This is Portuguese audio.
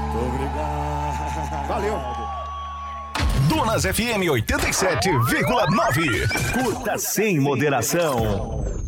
Obrigado. Valeu. Donas FM 87,9. Curta sem moderação.